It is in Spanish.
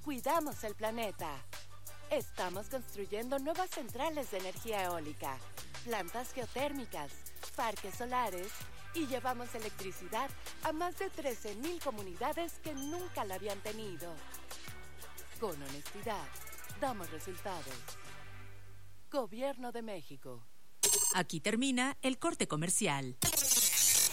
cuidamos el planeta. Estamos construyendo nuevas centrales de energía eólica, plantas geotérmicas, parques solares y llevamos electricidad a más de 13,000 comunidades que nunca la habían tenido. Con honestidad, damos resultados. Gobierno de México. Aquí termina el corte comercial.